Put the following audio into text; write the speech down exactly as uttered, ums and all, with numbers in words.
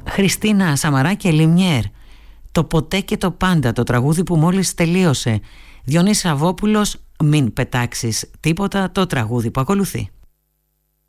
Χριστίνα Σαμαρά και Λιμιέρ, το ποτέ και το πάντα, το τραγούδι που μόλις τελείωσε. Διονύση Σαββόπουλος, μην πετάξεις τίποτα, το τραγούδι που ακολουθεί.